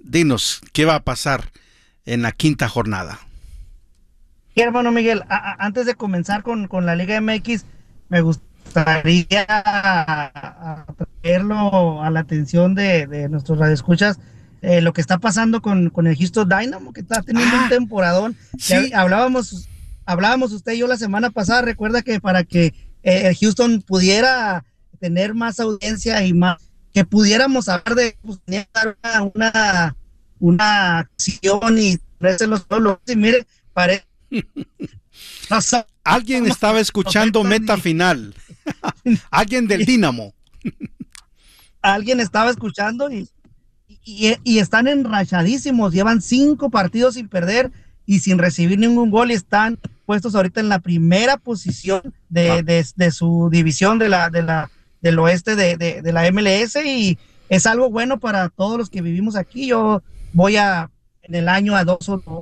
dinos, ¿qué va a pasar en la quinta jornada? Sí, hermano Miguel, antes de comenzar con la Liga MX, me gustaría traerlo a la atención de nuestros radioescuchas, lo que está pasando con el Houston Dynamo, que está teniendo un temporadón. Sí. Hablábamos usted y yo la semana pasada, recuerda que para que el Houston pudiera tener más audiencia y más, que pudiéramos hablar de, pues, tenía que dar una acción y y mire, parece. Alguien estaba escuchando Meta Final. Alguien del Dínamo. Alguien estaba escuchando y están enrachadísimos. Llevan 5 partidos sin perder y sin recibir ningún gol. Y están puestos ahorita en la primera posición de su división del oeste de la MLS. Y es algo bueno para todos los que vivimos aquí. Yo voy en el año a 2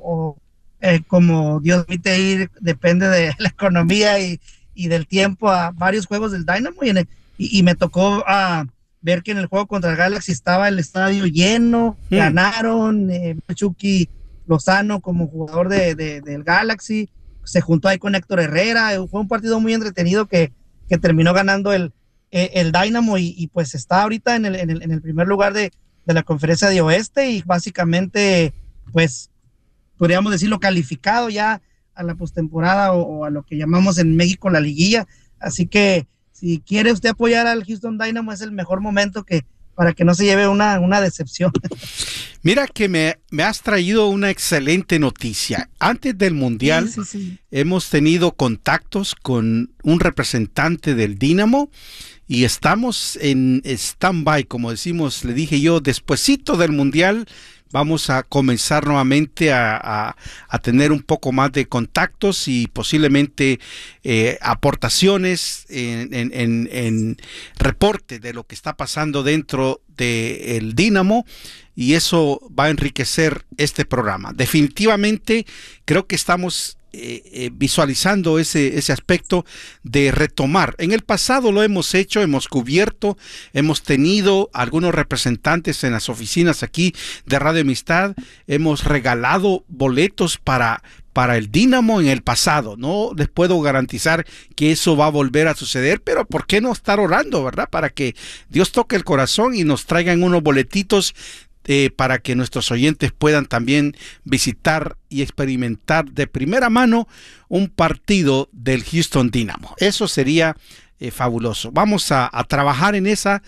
como Dios permite ir, depende de la economía y del tiempo, a varios juegos del Dynamo y me tocó ver que en el juego contra el Galaxy estaba el estadio lleno, ganaron, Chucky Lozano como jugador del Galaxy, se juntó ahí con Héctor Herrera, fue un partido muy entretenido que terminó ganando el Dynamo y pues está ahorita en el primer lugar de la conferencia de oeste y básicamente pues podríamos decirlo calificado ya a la postemporada o a lo que llamamos en México la liguilla. Así que si quiere usted apoyar al Houston Dynamo es el mejor momento para que no se lleve una decepción. Mira que me has traído una excelente noticia. Antes del Mundial hemos tenido contactos con un representante del Dínamo y estamos en stand-by, como decimos, le dije yo, despuesito del Mundial vamos a comenzar nuevamente a tener un poco más de contactos y posiblemente aportaciones en reporte de lo que está pasando dentro del Dínamo y eso va a enriquecer este programa. Definitivamente creo que estamos visualizando ese aspecto de retomar. En el pasado lo hemos hecho, hemos cubierto, hemos tenido algunos representantes en las oficinas aquí de Radio Amistad, hemos regalado boletos para el Dínamo en el pasado. No les puedo garantizar que eso va a volver a suceder, pero ¿por qué no estar orando, verdad? Para que Dios toque el corazón y nos traigan unos boletitos para que nuestros oyentes puedan también visitar y experimentar de primera mano un partido del Houston Dynamo. Eso sería fabuloso. Vamos a trabajar en ese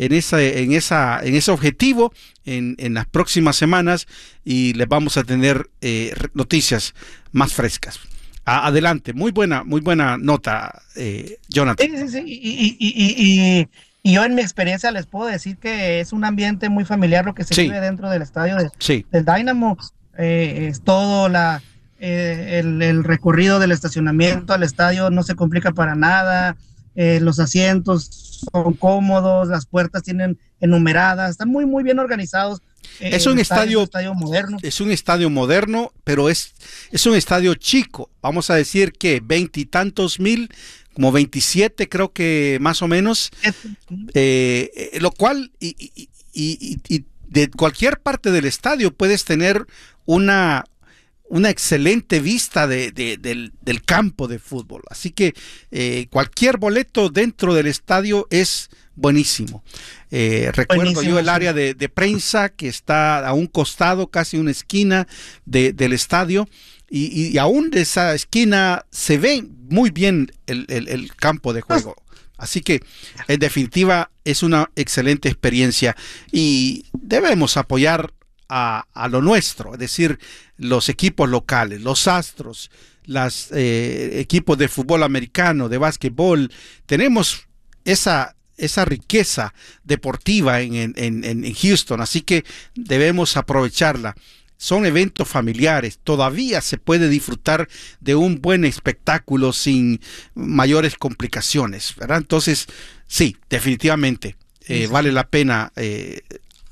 objetivo en las próximas semanas y les vamos a tener noticias más frescas. Adelante, muy buena nota, Jonathan. Sí. Y yo en mi experiencia les puedo decir que es un ambiente muy familiar lo que se vive dentro del estadio del Dynamo. Es todo el recorrido del estacionamiento al estadio no se complica para nada. Los asientos son cómodos, las puertas tienen enumeradas, están muy muy bien organizados. Es un estadio moderno. Es un estadio moderno, pero es un estadio chico. Vamos a decir que 20 y tantos mil, como 27 creo que más o menos, lo cual y de cualquier parte del estadio puedes tener una excelente vista del campo de fútbol. Así que cualquier boleto dentro del estadio es buenísimo. Recuerdo yo el área de prensa que está a un costado, casi una esquina del estadio. Y aún de esa esquina se ve muy bien el campo de juego. Así que en definitiva es una excelente experiencia y debemos apoyar a lo nuestro, es decir, los equipos locales, los Astros, los equipos de fútbol americano, de básquetbol. Tenemos esa riqueza deportiva en Houston, así que debemos aprovecharla. Son eventos familiares, todavía se puede disfrutar de un buen espectáculo sin mayores complicaciones, ¿verdad? Entonces, sí, definitivamente vale la pena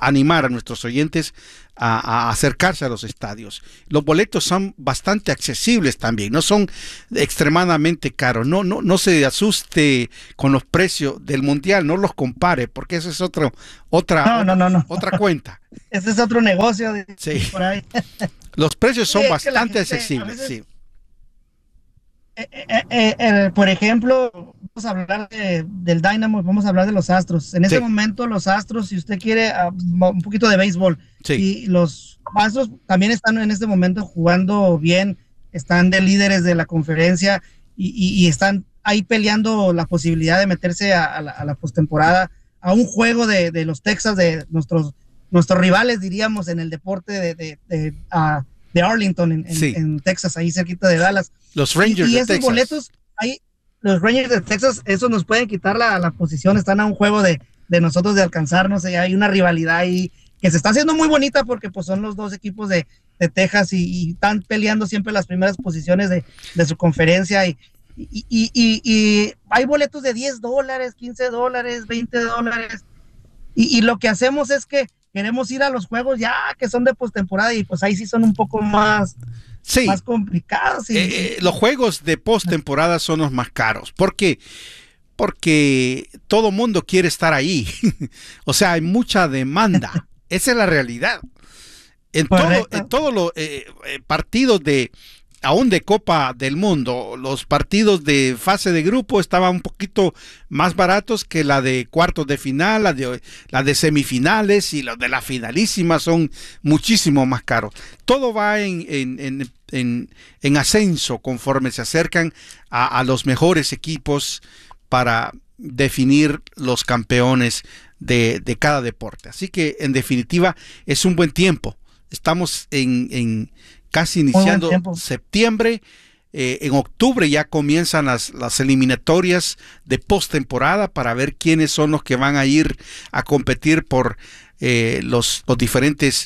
animar a nuestros oyentes a acercarse a los estadios. Los boletos son bastante accesibles también, no son extremadamente caros. No se asuste con los precios del mundial, no los compare, porque eso es otra cuenta. Ese es otro negocio sí. Por ahí. Los precios son bastante accesibles, sí. Por ejemplo, vamos a hablar del Dynamo, vamos a hablar de los Astros. En ese momento los Astros, si usted quiere un poquito de béisbol, y los Astros también están en este momento jugando bien, están de líderes de la conferencia y están ahí peleando la posibilidad de meterse a la postemporada, a un juego de los Texas, de nuestros rivales, diríamos, en el deporte de Arlington, en Texas, ahí cerquita de Dallas. Los Rangers y de esos Texas. Boletos, ahí, los Rangers de Texas, esos nos pueden quitar la posición, están a un juego de nosotros de alcanzarnos, hay una rivalidad ahí que se está haciendo muy bonita porque pues son los dos equipos de Texas y están peleando siempre las primeras posiciones de su conferencia y hay boletos de $10, $15, $20 y lo que hacemos es que queremos ir a los juegos ya que son de postemporada y pues ahí sí son un poco más complicados. Los juegos de postemporada son los más caros. ¿Por qué? Porque todo mundo quiere estar ahí. O sea, hay mucha demanda. Esa es la realidad. En todos los partidos aún de Copa del Mundo, los partidos de fase de grupo estaban un poquito más baratos que la de cuartos de final, la de semifinales y los de la finalísima son muchísimo más caros. Todo va en ascenso conforme se acercan a los mejores equipos para definir los campeones de cada deporte. Así que en definitiva es un buen tiempo. Estamos casi iniciando septiembre, en octubre ya comienzan las eliminatorias de postemporada para ver quiénes son los que van a ir a competir por los diferentes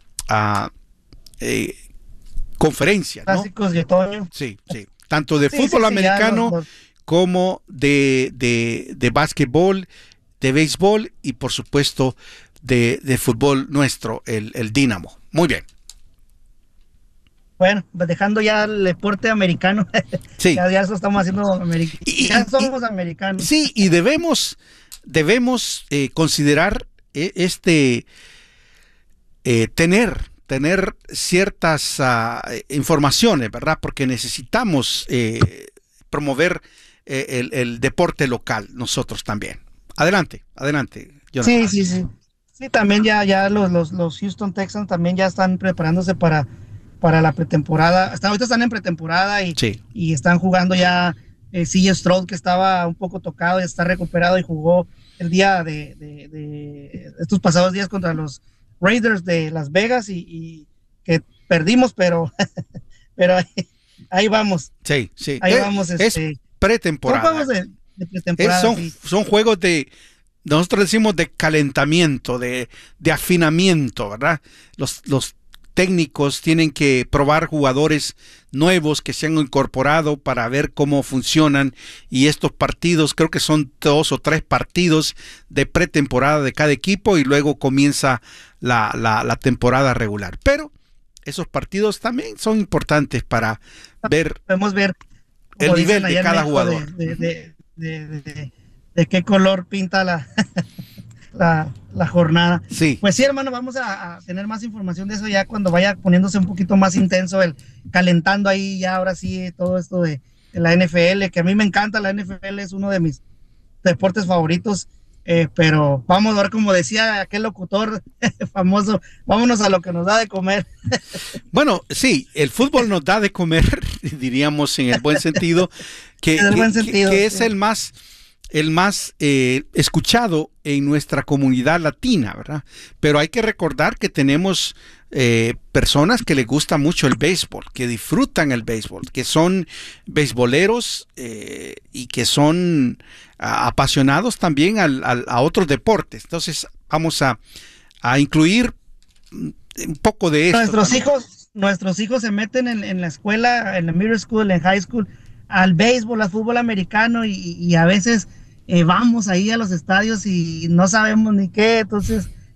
conferencias, ¿no? Clásicos de otoño. Sí, tanto de fútbol americano como de básquetbol, de béisbol y por supuesto de fútbol nuestro, el Dynamo. Muy bien. Bueno, dejando ya el deporte americano, ya eso estamos haciendo ya somos americanos. Sí, y debemos considerar tener ciertas informaciones, ¿verdad? Porque necesitamos promover el deporte local nosotros también. Adelante, Jonathan. Sí, también ya los Houston Texans también ya están preparándose para la pretemporada. Ahorita están en pretemporada y están jugando ya CJ Stroud, que estaba un poco tocado, ya está recuperado y jugó el día de estos pasados días contra los Raiders de Las Vegas y que perdimos, pero ahí vamos. Sí. Ahí vamos. Es pretemporada. Son juegos de pretemporada. Son juegos nosotros decimos de calentamiento, de afinamiento, ¿verdad? Los técnicos tienen que probar jugadores nuevos que se han incorporado para ver cómo funcionan y estos partidos, creo que son 2 o 3 partidos de pretemporada de cada equipo y luego comienza la temporada regular. Pero esos partidos también son importantes para podemos ver el nivel de cada jugador. De qué color pinta la jornada. Sí. Pues sí, hermano, vamos a tener más información de eso ya cuando vaya poniéndose un poquito más intenso, calentando ahí ya ahora sí todo esto de la NFL, que a mí me encanta. La NFL es uno de mis deportes favoritos, pero vamos a ver, como decía aquel locutor famoso, vámonos a lo que nos da de comer. Bueno, sí, el fútbol nos da de comer, diríamos en el buen sentido, que es el más escuchado en nuestra comunidad latina, ¿verdad? Pero hay que recordar que tenemos personas que les gusta mucho el béisbol, que disfrutan el béisbol, que son beisboleros y que son apasionados también a otros deportes. Entonces vamos a incluir un poco de esto. Nuestros hijos se meten en la escuela, en la middle school, en high school, al béisbol, al fútbol americano y a veces vamos ahí a los estadios y no sabemos ni qué, entonces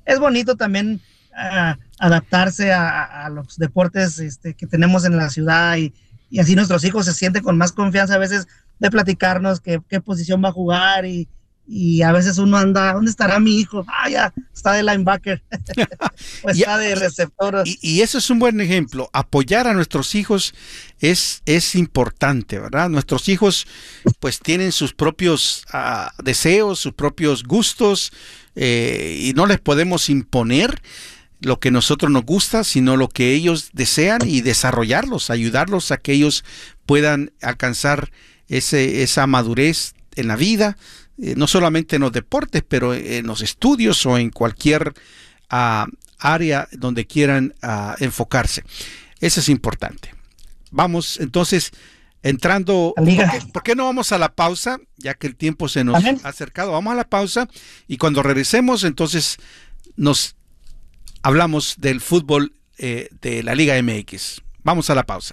es bonito también adaptarse a los deportes que tenemos en la ciudad y así nuestros hijos se sienten con más confianza a veces de platicarnos qué posición va a jugar y a veces uno anda, ¿dónde estará mi hijo? Ya está de linebacker o está de receptor. Y eso es un buen ejemplo. Apoyar a nuestros hijos es importante, ¿verdad? Nuestros hijos pues tienen sus propios deseos, sus propios gustos, y no les podemos imponer lo que a nosotros nos gusta, sino lo que ellos desean y desarrollarlos, ayudarlos a que ellos puedan alcanzar esa madurez en la vida, no solamente en los deportes, pero en los estudios o en cualquier área donde quieran enfocarse. Eso es importante. Vamos entonces entrando. ¿Por qué no vamos a la pausa? Ya que el tiempo se nos ha acercado. Vamos a la pausa y cuando regresemos entonces nos hablamos del fútbol de la Liga MX. Vamos a la pausa.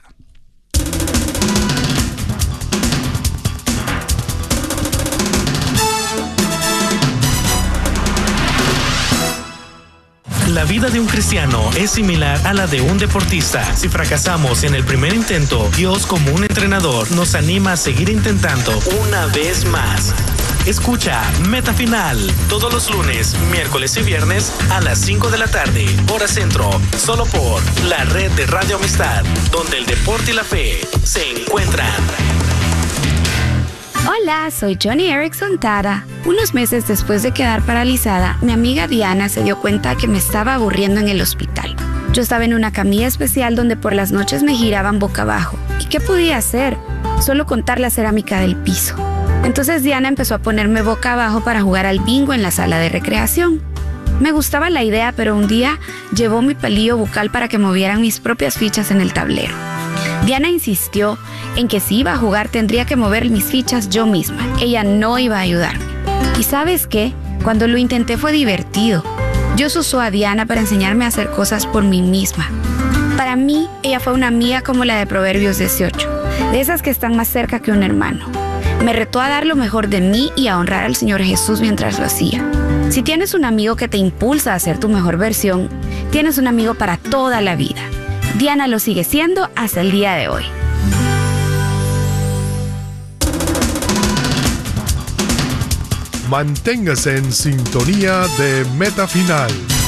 La vida de un cristiano es similar a la de un deportista. Si fracasamos en el primer intento, Dios, como un entrenador, nos anima a seguir intentando una vez más. Escucha Meta Final todos los lunes, miércoles y viernes a las 5 de la tarde, hora centro, solo por la red de Radio Amistad, donde el deporte y la fe se encuentran. Hola, soy Johnny Erickson Tara. Unos meses después de quedar paralizada, mi amiga Diana se dio cuenta que me estaba aburriendo en el hospital. Yo estaba en una camilla especial donde por las noches me giraban boca abajo. ¿Y qué podía hacer? Solo contar la cerámica del piso. Entonces Diana empezó a ponerme boca abajo para jugar al bingo en la sala de recreación. Me gustaba la idea, pero un día llevó mi palillo bucal para que movieran mis propias fichas en el tablero. Diana insistió en que si iba a jugar tendría que mover mis fichas yo misma. Ella no iba a ayudarme. ¿Y sabes qué? Cuando lo intenté fue divertido. Dios usó a Diana para enseñarme a hacer cosas por mí misma. Para mí, ella fue una amiga como la de Proverbios 18, de esas que están más cerca que un hermano. Me retó a dar lo mejor de mí y a honrar al Señor Jesús mientras lo hacía. Si tienes un amigo que te impulsa a ser tu mejor versión, tienes un amigo para toda la vida. Diana lo sigue siendo hasta el día de hoy. Manténgase en sintonía de Meta Final.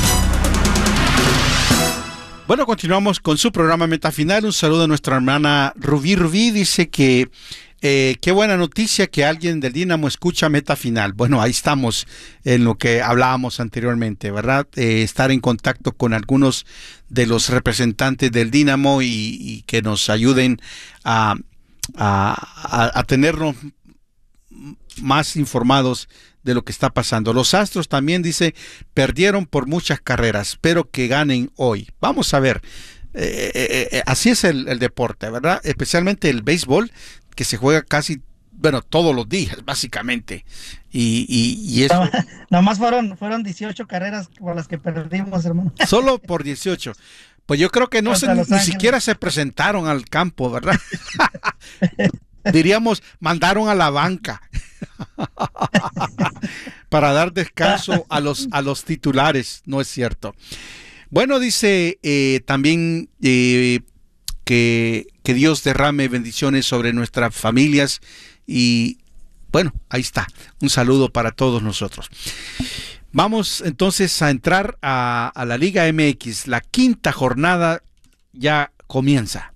Bueno, continuamos con su programa Meta Final. Un saludo a nuestra hermana Rubí. Rubí dice que qué buena noticia que alguien del Dínamo escucha Meta Final. Bueno, ahí estamos en lo que hablábamos anteriormente, ¿verdad? Estar en contacto con algunos de los representantes del Dínamo y que nos ayuden a tenernos más informados de lo que está pasando. Los Astros también, dice, perdieron por muchas carreras, espero que ganen hoy. Vamos a ver, así es el deporte, ¿verdad? Especialmente el béisbol, que se juega casi, todos los días, básicamente. Y eso... Nomás fueron 18 carreras por las que perdimos, hermano. Solo por 18. Pues yo creo que ni siquiera se presentaron al campo, ¿verdad? Diríamos, mandaron a la banca para dar descanso a los titulares, ¿no es cierto? Bueno, dice también que Dios derrame bendiciones sobre nuestras familias y bueno, ahí está, un saludo para todos nosotros. Vamos entonces a entrar a la Liga MX, la quinta jornada ya comienza.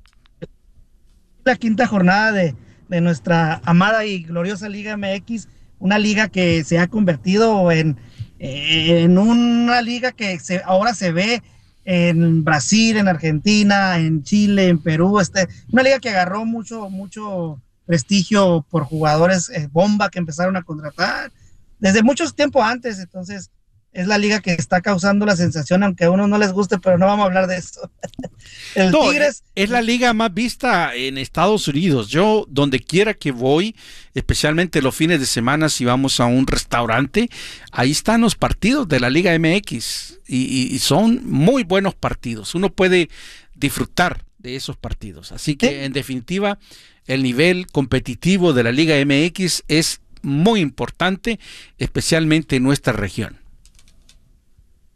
La quinta jornada de nuestra amada y gloriosa Liga MX, una liga que se ha convertido en una liga que ahora se ve en Brasil, en Argentina, en Chile, en Perú, una liga que agarró mucho prestigio por jugadores bomba que empezaron a contratar desde muchos tiempo antes. Entonces es la liga que está causando la sensación, aunque a uno no les guste, pero no vamos a hablar de eso. Tigres es la liga más vista en Estados Unidos. Yo, donde quiera que voy, especialmente los fines de semana, si vamos a un restaurante, ahí están los partidos de la Liga MX y son muy buenos partidos. Uno puede disfrutar de esos partidos. Así que, en definitiva, el nivel competitivo de la Liga MX es muy importante, especialmente en nuestra región.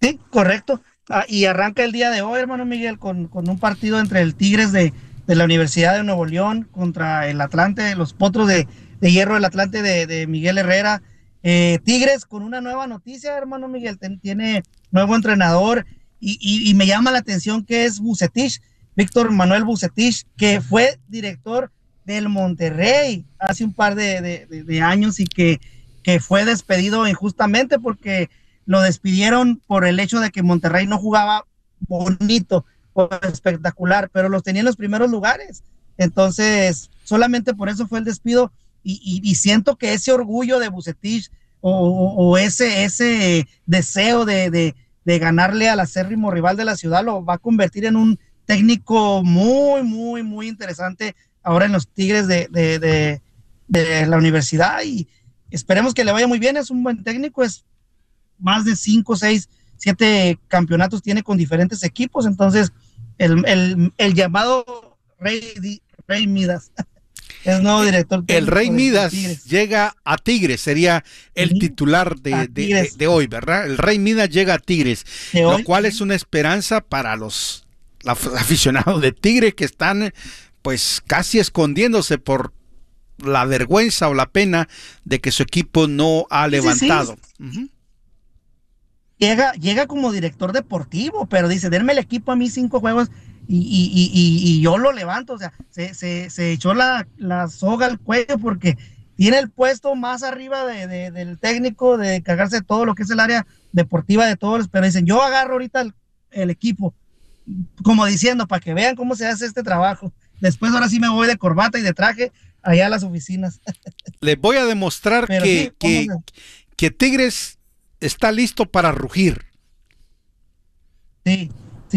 Sí, correcto. Y arranca el día de hoy, hermano Miguel, con un partido entre el Tigres de la Universidad de Nuevo León contra el Atlante, los Potros de Hierro del Atlante de Miguel Herrera. Tigres con una nueva noticia, hermano Miguel, tiene nuevo entrenador y me llama la atención que es Vucetich, Víctor Manuel Vucetich, que fue director del Monterrey hace un par de años y que fue despedido injustamente porque lo despidieron por el hecho de que Monterrey no jugaba bonito o espectacular, pero los tenía en los primeros lugares. Entonces, solamente por eso fue el despido y siento que ese orgullo de Vucetich o ese deseo de ganarle al acérrimo rival de la ciudad lo va a convertir en un técnico muy, muy, muy interesante ahora en los Tigres de la universidad y esperemos que le vaya muy bien. Es un buen técnico, es más de 5, 6, 7 campeonatos tiene con diferentes equipos, entonces el llamado Rey Midas es nuevo director técnico. El Rey Midas llega a Tigres, sería el titular de hoy, ¿verdad? El Rey Midas llega a Tigres, lo cual es una esperanza para los aficionados de Tigres que están pues casi escondiéndose por la vergüenza o la pena de que su equipo no ha levantado. Sí. Llega como director deportivo, pero dice, denme el equipo a mí 5 juegos y yo lo levanto. O sea, se echó la soga al cuello porque tiene el puesto más arriba del técnico, de cargarse de todo lo que es el área deportiva de todos, pero dicen, yo agarro ahorita el equipo, como diciendo, para que vean cómo se hace este trabajo. Después ahora sí me voy de corbata y de traje allá a las oficinas. Les voy a demostrar que Tigres está listo para rugir. Sí.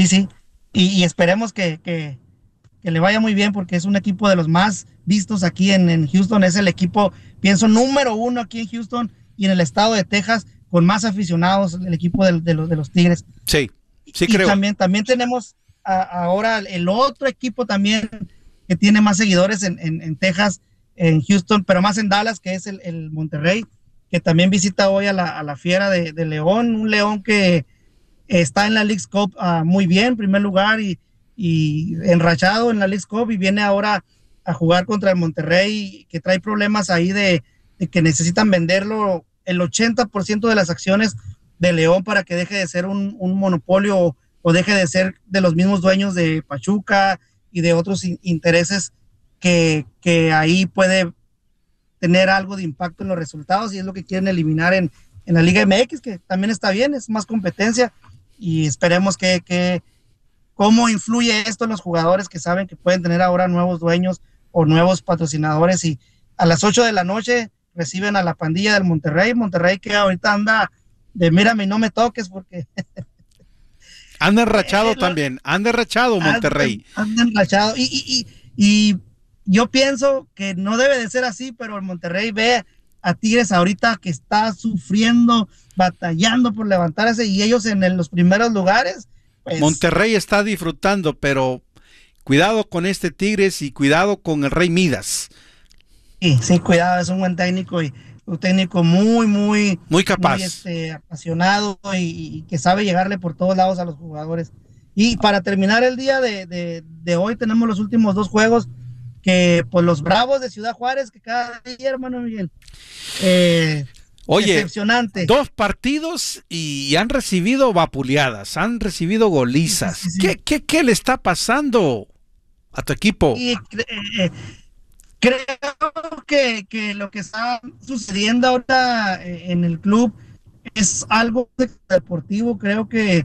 Y esperemos que le vaya muy bien porque es un equipo de los más vistos aquí en Houston. Es el equipo, pienso, número 1 aquí en Houston y en el estado de Texas con más aficionados, el equipo de los Tigres. Sí, creo. También tenemos ahora el otro equipo también que tiene más seguidores en Texas, en Houston, pero más en Dallas, que es el Monterrey, que también visita hoy a la Fiera de León, un León que está en la Leagues Cup muy bien, en primer lugar, y enrachado en la Leagues Cup, y viene ahora a jugar contra el Monterrey, que trae problemas ahí de que necesitan venderlo el 80% de las acciones de León para que deje de ser un monopolio o deje de ser de los mismos dueños de Pachuca y de otros intereses que ahí puede tener algo de impacto en los resultados, y es lo que quieren eliminar en la Liga MX, que también está bien, es más competencia, y esperemos que cómo influye esto en los jugadores que saben que pueden tener ahora nuevos dueños o nuevos patrocinadores, y a las 8 de la noche reciben a la pandilla del Monterrey que ahorita anda de mírame y no me toques porque anda enrachado también, anda enrachado Monterrey. Anda enrachado y yo pienso que no debe de ser así, pero el Monterrey ve a Tigres ahorita que está sufriendo, batallando por levantarse y ellos en los primeros lugares. Pues, Monterrey está disfrutando, pero cuidado con este Tigres y cuidado con el Rey Midas. Sí, cuidado, es un buen técnico y un técnico muy capaz, muy, apasionado y que sabe llegarle por todos lados a los jugadores. Y para terminar el día de hoy tenemos los últimos 2 juegos que pues los Bravos de Ciudad Juárez, que cada día, hermano Miguel, oye, decepcionante. 2 partidos y han recibido vapuleadas, han recibido golizas. Sí. ¿Qué le está pasando a tu equipo? Creo que lo que está sucediendo ahora en el club es algo deportivo. Creo que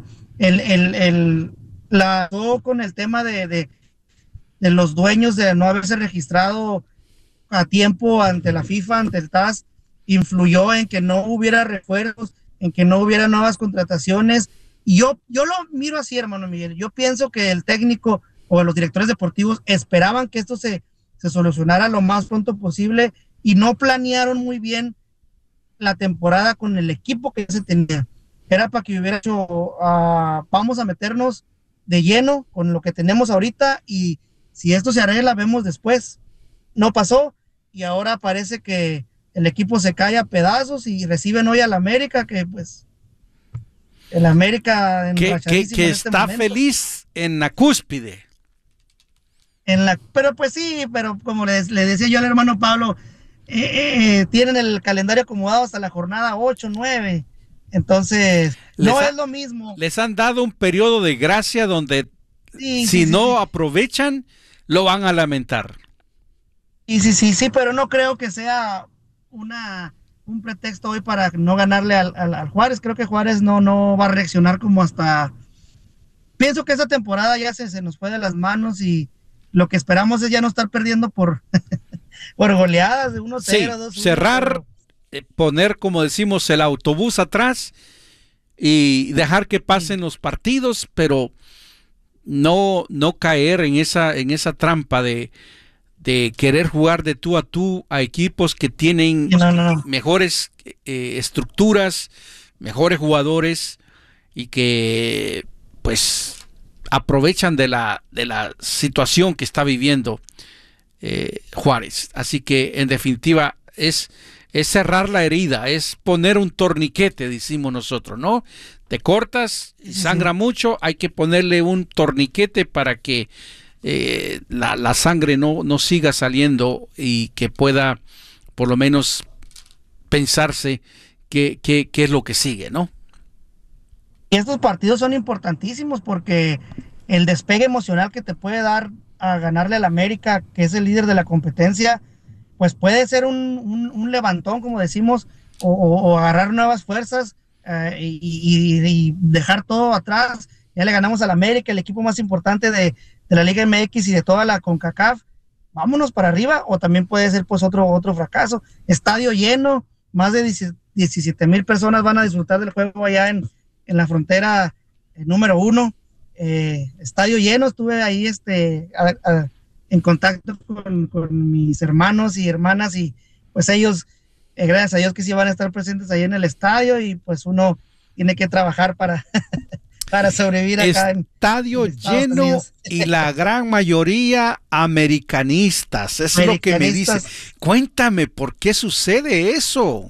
con el tema de los dueños de no haberse registrado a tiempo ante la FIFA, ante el TAS, influyó en que no hubiera refuerzos, en que no hubiera nuevas contrataciones. Y yo lo miro así, hermano Miguel. Yo pienso que el técnico o los directores deportivos esperaban que esto se solucionara lo más pronto posible y no planearon muy bien la temporada con el equipo que se tenía. Era para que hubiera hecho, vamos a meternos de lleno con lo que tenemos ahorita y si esto se arregla, vemos después. No pasó y ahora parece que el equipo se cae a pedazos y reciben hoy al América, que pues El América que está feliz en la cúspide. Pero pues sí, pero como le decía yo al hermano Pablo, tienen el calendario acomodado hasta la jornada 8, 9. Entonces, es lo mismo. Les han dado un periodo de gracia donde si no aprovechan, lo van a lamentar. Sí, pero no creo que sea un pretexto hoy para no ganarle al Juárez. Creo que Juárez no va a reaccionar como hasta... Pienso que esa temporada ya se nos fue de las manos y lo que esperamos es ya no estar perdiendo por goleadas de 1-0, 2-1. Cerrar, poner, como decimos, el autobús atrás y dejar que pasen los partidos, pero no caer en esa trampa de querer jugar de tú a tú a equipos que tienen mejores estructuras, mejores jugadores y que pues aprovechan de la situación que está viviendo Juárez. Así que en definitiva es cerrar la herida, es poner un torniquete, decimos nosotros, ¿no? Te cortas y sangra mucho, hay que ponerle un torniquete para que la sangre no siga saliendo y que pueda por lo menos pensarse qué es lo que sigue, ¿no? Y estos partidos son importantísimos porque el despegue emocional que te puede dar a ganarle al América, que es el líder de la competencia, pues puede ser un levantón, como decimos, o agarrar nuevas fuerzas y dejar todo atrás. Ya le ganamos al América, el equipo más importante de la Liga MX y de toda la CONCACAF. Vámonos para arriba, o también puede ser pues otro fracaso. Estadio lleno, más de 17,000 personas van a disfrutar del juego allá en la frontera número 1. Estadio lleno, estuve ahí en contacto con mis hermanos y hermanas y pues ellos, gracias a Dios que sí van a estar presentes ahí en el estadio y pues uno tiene que trabajar para sobrevivir acá. Estadio lleno y la gran mayoría americanistas, eso es lo que me dice. Cuéntame, ¿por qué sucede eso?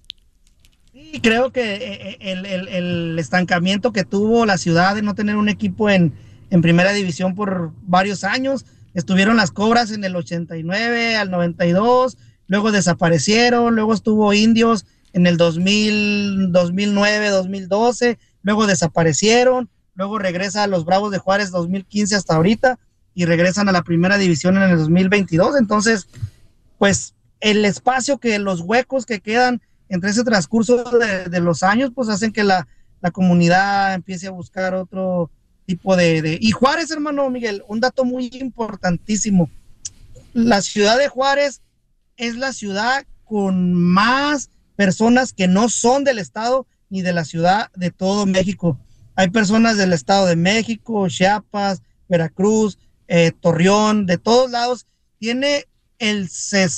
Sí, creo que el estancamiento que tuvo la ciudad de no tener un equipo en primera división por varios años. Estuvieron las Cobras en el 89 al 92, luego desaparecieron, luego estuvo Indios en el 2000, 2009, 2012, luego desaparecieron, luego regresa a los Bravos de Juárez 2015 hasta ahorita y regresan a la primera división en el 2022. Entonces, pues el espacio los huecos que quedan entre ese transcurso de los años, pues hacen que la comunidad empiece a buscar otro tipo Y Juárez, hermano Miguel, un dato muy importantísimo. La ciudad de Juárez es la ciudad con más personas que no son del estado ni de la ciudad de todo México. Hay personas del estado de México, Chiapas, Veracruz, Torreón, de todos lados. Tiene el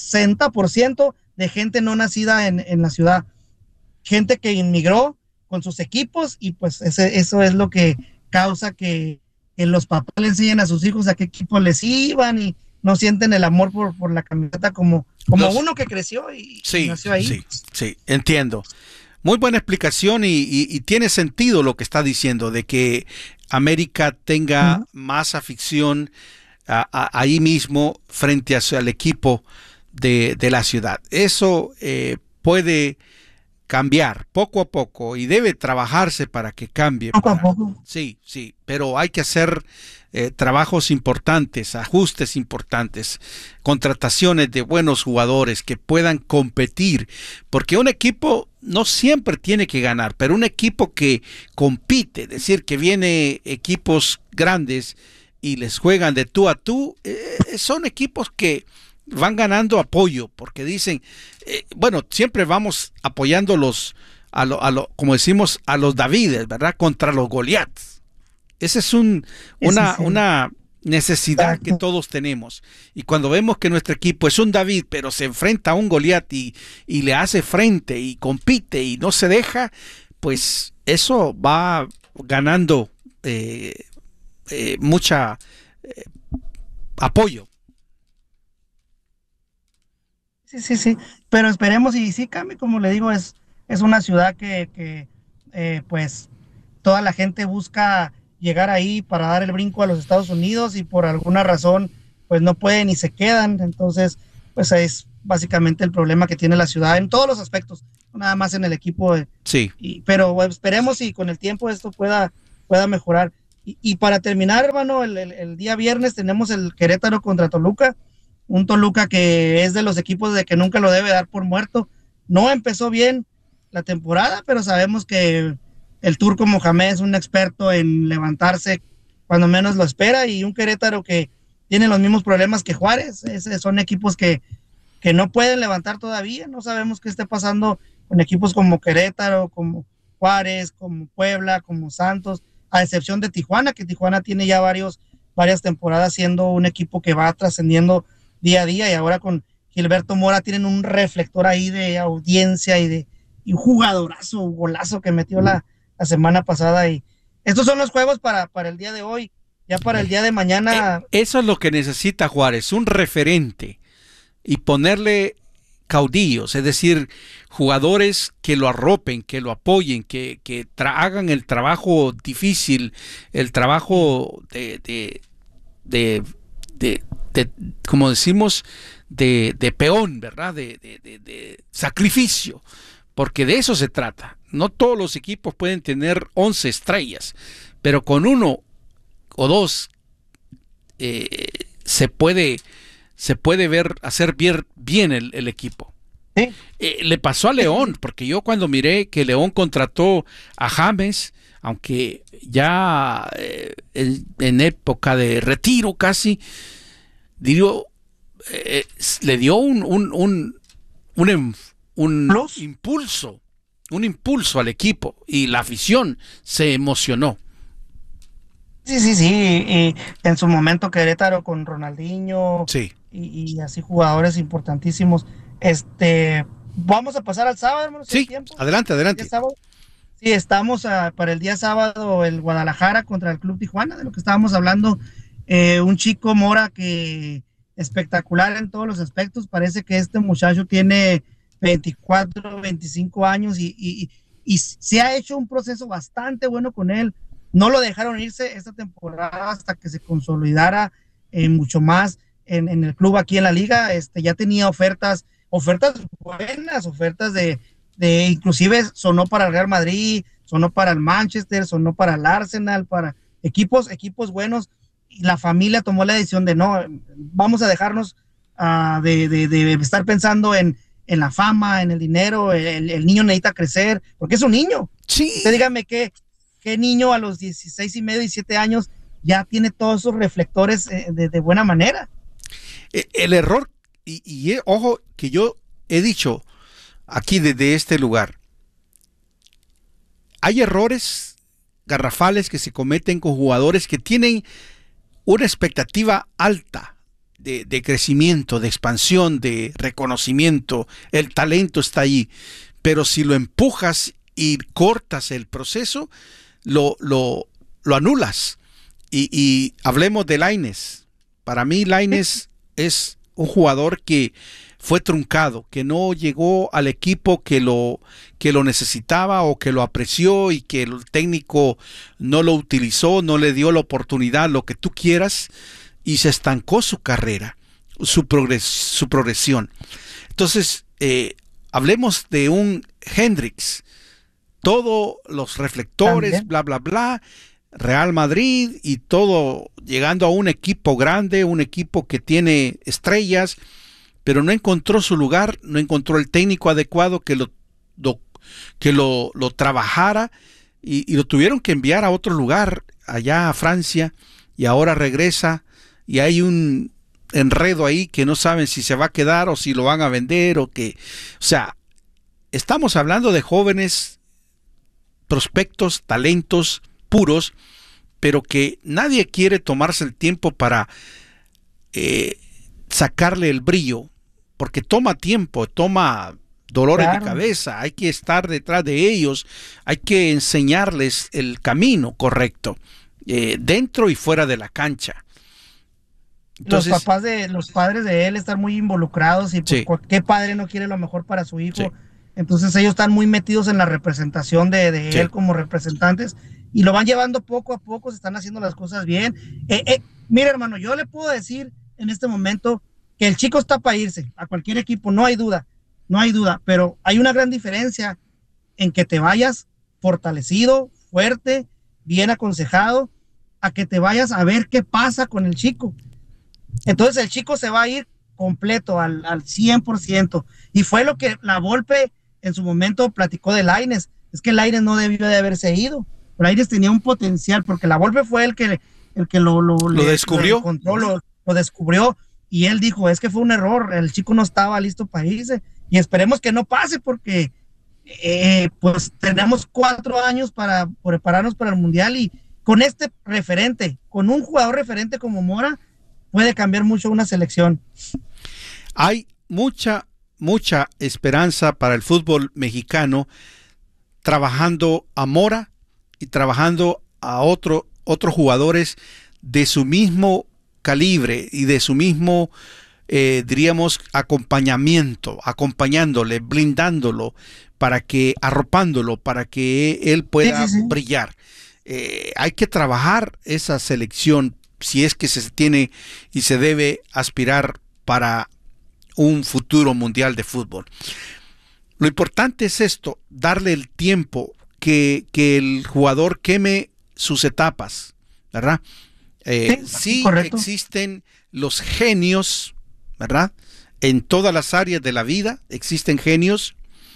60% de gente no nacida en la ciudad. Gente que inmigró con sus equipos y pues eso es lo que causa que los papás le enseñen a sus hijos a qué equipo les iban y no sienten el amor por la camiseta como uno que creció y nació ahí. Sí, entiendo. Muy buena explicación y tiene sentido lo que está diciendo de que América tenga más afición ahí mismo frente al equipo de la ciudad. Eso puede cambiar poco a poco y debe trabajarse para que cambie. Poco a poco. Sí, pero hay que hacer trabajos importantes, ajustes importantes, contrataciones de buenos jugadores que puedan competir, porque un equipo no siempre tiene que ganar, pero un equipo que compite, es decir, que viene equipos grandes y les juegan de tú a tú, son equipos que van ganando apoyo, porque dicen, bueno, siempre vamos apoyando como decimos, a los Davides, ¿verdad? Contra los Goliaths. Esa es una necesidad que todos tenemos. Y cuando vemos que nuestro equipo es un David, pero se enfrenta a un Goliat y le hace frente y compite y no se deja, pues eso va ganando mucha apoyo. Sí, pero esperemos y sí cambie, como le digo, es una ciudad que pues toda la gente busca llegar ahí para dar el brinco a los Estados Unidos y por alguna razón pues no pueden y se quedan. Entonces pues es básicamente el problema que tiene la ciudad en todos los aspectos, no nada más en el equipo. Sí. Pero bueno, esperemos y con el tiempo esto pueda mejorar. Y para terminar, hermano, el día viernes tenemos el Querétaro contra Toluca, un Toluca que es de los equipos de que nunca lo debe dar por muerto. No empezó bien la temporada, pero sabemos que el Turco Mohamed es un experto en levantarse cuando menos lo espera, y un Querétaro que tiene los mismos problemas que Juárez. Son equipos que no pueden levantar todavía. No sabemos qué esté pasando con equipos como Querétaro, como Juárez, como Puebla, como Santos, a excepción de Tijuana, que Tijuana tiene ya varias temporadas siendo un equipo que va trascendiendo día a día, y ahora con Gilberto Mora tienen un reflector ahí de audiencia y un jugadorazo, un golazo que metió la semana pasada. Y estos son los juegos para el día de hoy. Ya para el día de mañana. Eso es lo que necesita Juárez, un referente, y ponerle caudillos, es decir, jugadores que lo arropen, que lo apoyen, que hagan el trabajo difícil, el trabajo de como decimos, de peón, ¿verdad? De sacrificio, porque de eso se trata. No todos los equipos pueden tener 11 estrellas, pero con uno o dos se puede hacer bien el equipo. ¿Sí? Le pasó a León, porque yo cuando miré que León contrató a James, aunque ya en época de retiro casi, digo, le dio un impulso al equipo, y la afición se emocionó. Sí. Y en su momento Querétaro con Ronaldinho, sí, y así jugadores importantísimos. Vamos a pasar al sábado, hermano. Sí, adelante. Sí, estamos para el día sábado el Guadalajara contra el Club Tijuana, de lo que estábamos hablando. Un chico Mora que espectacular en todos los aspectos. Parece que este muchacho tiene 24, 25 años y se ha hecho un proceso bastante bueno con él. No lo dejaron irse esta temporada hasta que se consolidara mucho más en el club aquí en la liga. Ya tenía ofertas buenas, ofertas de inclusive sonó para el Real Madrid, sonó para el Manchester, sonó para el Arsenal, para equipos buenos, y la familia tomó la decisión de no, vamos a dejarnos de estar pensando en la fama, en el dinero. El niño necesita crecer, porque es un niño. Sí. Usted dígame qué niño a los 16 y medio, 17 años ya tiene todos esos reflectores de buena manera. El error, y ojo, que yo he dicho aquí desde este lugar, hay errores garrafales que se cometen con jugadores que tienen una expectativa alta de crecimiento, de expansión, de reconocimiento. El talento está ahí, pero si lo empujas y cortas el proceso, lo anulas. Y hablemos de Lainez. Para mí Lainez es un jugador que fue truncado, que no llegó al equipo que lo necesitaba o que lo apreció, y que el técnico no lo utilizó, no le dio la oportunidad, lo que tú quieras, y se estancó su carrera, su progresión. Entonces, hablemos de un Hendricks, todos los reflectores, ¿también? Bla, bla, bla, Real Madrid y todo, llegando a un equipo grande, un equipo que tiene estrellas, pero no encontró su lugar, no encontró el técnico adecuado que lo trabajara, y lo tuvieron que enviar a otro lugar, allá a Francia, y ahora regresa, y hay un enredo ahí que no saben si se va a quedar o si lo van a vender, o sea, estamos hablando de jóvenes prospectos, talentos puros, pero que nadie quiere tomarse el tiempo para sacarle el brillo, porque toma tiempo, toma dolores de cabeza, hay que estar detrás de ellos, hay que enseñarles el camino correcto, dentro y fuera de la cancha. Entonces, los padres de él están muy involucrados, y pues, ¿qué padre no quiere lo mejor para su hijo? Sí. Entonces ellos están muy metidos en la representación de él como representantes, y lo van llevando poco a poco, se están haciendo las cosas bien. Mira, hermano, yo le puedo decir en este momento que el chico está para irse a cualquier equipo, no hay duda, pero hay una gran diferencia en que te vayas fortalecido, fuerte, bien aconsejado, a que te vayas a ver qué pasa con el chico. Entonces el chico se va a ir completo al 100%, y fue lo que la Volpe en su momento platicó de Lainez. Es que Lainez no debió de haberse ido. Lainez tenía un potencial, porque la Volpe fue el que lo descubrió, lo encontró, lo descubrió, y él dijo, es que fue un error, el chico no estaba listo para irse, y esperemos que no pase, porque pues tenemos 4 años para prepararnos para el Mundial, y con este referente, con un jugador referente como Mora, puede cambiar mucho una selección. Hay mucha esperanza para el fútbol mexicano, trabajando a Mora y trabajando a otros jugadores de su mismo calibre y de su mismo, diríamos, acompañándole, blindándolo, arropándolo, para que él pueda brillar. Hay que trabajar esa selección, si es que se tiene y se debe aspirar para un futuro mundial de fútbol. Lo importante es esto, darle el tiempo, que el jugador queme sus etapas, ¿verdad? Sí, existen los genios, ¿verdad? En todas las áreas de la vida existen genios,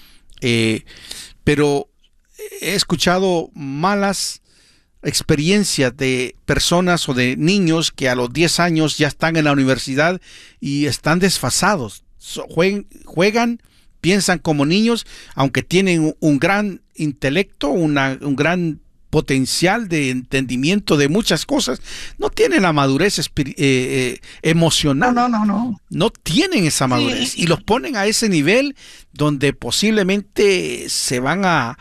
pero he escuchado malas experiencias de personas o de niños que a los 10 años ya están en la universidad y están desfasados. Juegan, piensan como niños, aunque tienen un gran intelecto, un gran potencial de entendimiento de muchas cosas, no tienen la madurez emocional. No tienen esa madurez, y los ponen a ese nivel donde posiblemente se van a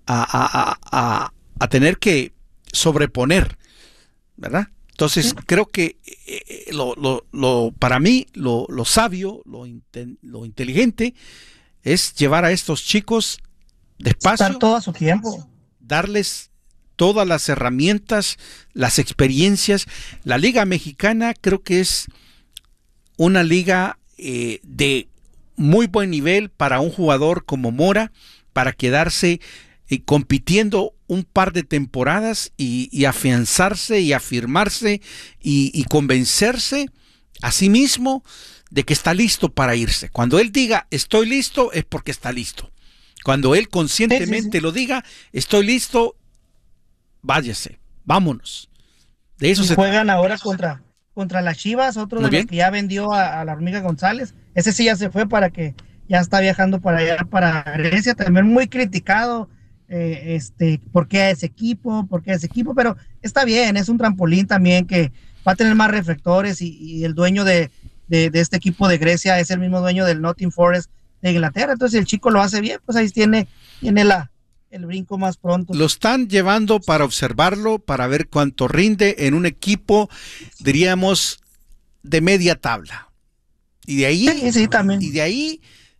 tener que sobreponer, ¿verdad? Entonces creo que para mí lo sabio, lo inteligente es llevar a estos chicos despacio, estar todo a su tiempo, darles todas las herramientas, las experiencias. La Liga Mexicana creo que es una liga de muy buen nivel para un jugador como Mora, para quedarse compitiendo un par de temporadas y afianzarse y afirmarse y convencerse a sí mismo de que está listo para irse. Cuando él diga estoy listo, es porque está listo. Cuando él conscientemente lo diga, estoy listo, váyase, vámonos. De eso se juegan ahora contra las Chivas, otro de los que ya vendió a la Hormiga González. Ese sí ya se fue, para que ya está viajando para allá, para Grecia, también muy criticado. ¿Por qué ese equipo? Pero está bien, es un trampolín también que va a tener más reflectores, y el dueño de este equipo de Grecia es el mismo dueño del Nottingham Forest de Inglaterra. Entonces, si el chico lo hace bien, pues ahí tiene el brinco más pronto. Lo están llevando para observarlo, para ver cuánto rinde en un equipo, diríamos, de media tabla. Y de ahí, también. Y de ahí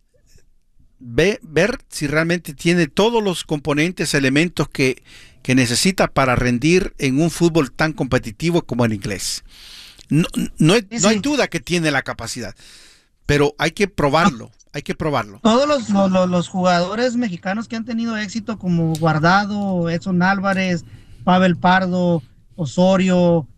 ver si realmente tiene todos los componentes, elementos que necesita para rendir en un fútbol tan competitivo como el inglés. No hay duda que tiene la capacidad, pero hay que probarlo. Todos los jugadores mexicanos que han tenido éxito, como Guardado, Edson Álvarez, Pavel Pardo, Osorio,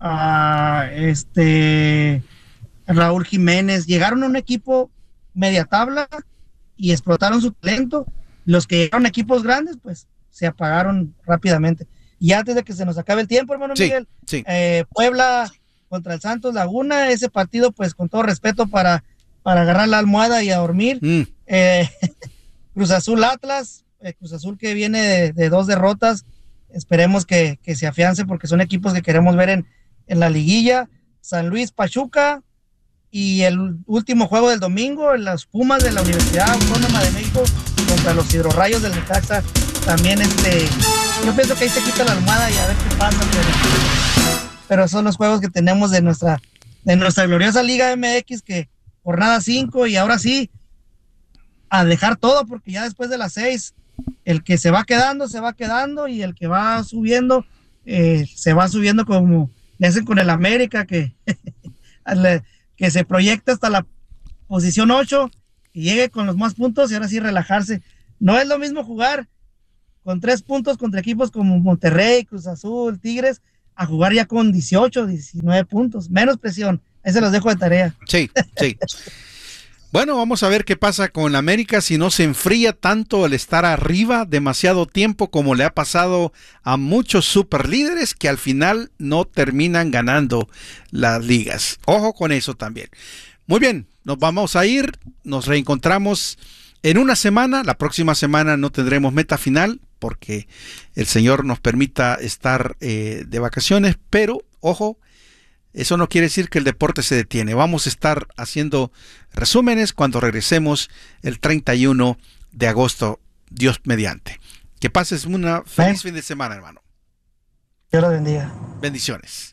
Raúl Jiménez, llegaron a un equipo media tabla y explotaron su talento. Los que llegaron a equipos grandes, pues se apagaron rápidamente. Y antes de que se nos acabe el tiempo, hermano Miguel, Puebla contra el Santos Laguna, ese partido, pues con todo respeto, para agarrar la almohada y a dormir. Cruz Azul Atlas, Cruz Azul que viene de 2 derrotas, esperemos que se afiance, porque son equipos que queremos ver en la liguilla. San Luis Pachuca, y el último juego del domingo, las Pumas de la Universidad Autónoma de México contra los Hidrorrayos del Necaxa. También yo pienso que ahí se quita la almohada y a ver qué pasa, pero son los juegos que tenemos de nuestra gloriosa Liga MX, que jornada 5, y ahora sí a dejar todo, porque ya después de las 6 el que se va quedando, y el que va subiendo, se va subiendo, como le hacen con el América, que se proyecta hasta la posición 8 y llegue con los más puntos y ahora sí relajarse. No es lo mismo jugar con 3 puntos contra equipos como Monterrey, Cruz Azul, Tigres, a jugar ya con 18, 19 puntos, menos presión. Ahí se los dejo de tarea. Sí. Bueno, vamos a ver qué pasa con América, si no se enfría tanto el estar arriba demasiado tiempo, como le ha pasado a muchos superlíderes que al final no terminan ganando las ligas. Ojo con eso también. Muy bien, nos vamos a ir, nos reencontramos en una semana. La próxima semana no tendremos meta final porque el Señor nos permita estar de vacaciones, pero ojo, eso no quiere decir que el deporte se detiene. Vamos a estar haciendo resúmenes cuando regresemos el 31 de agosto, Dios mediante. Que pases una feliz fin de semana, hermano. Dios lo bendiga. Bendiciones.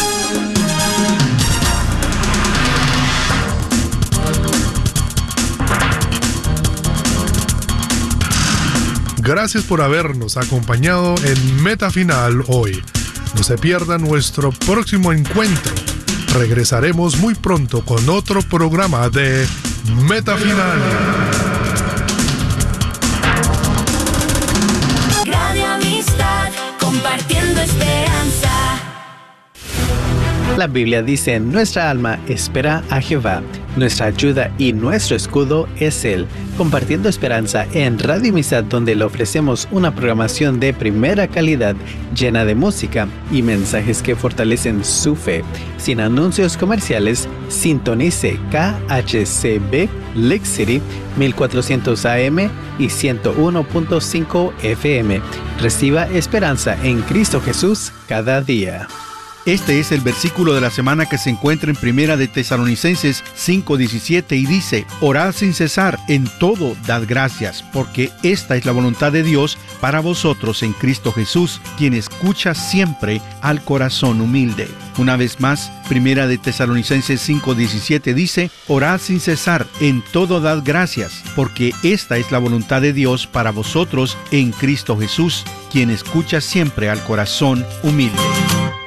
Gracias por habernos acompañado en Meta Final hoy. No se pierda nuestro próximo encuentro. Regresaremos muy pronto con otro programa de Meta Final. Radio Amistad, compartiendo esperanza. La Biblia dice: nuestra alma espera a Jehová, nuestra ayuda y nuestro escudo es Él. Compartiendo esperanza en Radio Amistad, donde le ofrecemos una programación de primera calidad, llena de música y mensajes que fortalecen su fe. Sin anuncios comerciales, sintonice KHCB Lake City 1400 AM y 101.5 FM. Reciba esperanza en Cristo Jesús cada día. Este es el versículo de la semana que se encuentra en Primera de Tesalonicenses 5:17 y dice: orad sin cesar, en todo dad gracias, porque esta es la voluntad de Dios para vosotros en Cristo Jesús, quien escucha siempre al corazón humilde. Una vez más, Primera de Tesalonicenses 5:17 dice: orad sin cesar, en todo dad gracias, porque esta es la voluntad de Dios para vosotros en Cristo Jesús, quien escucha siempre al corazón humilde.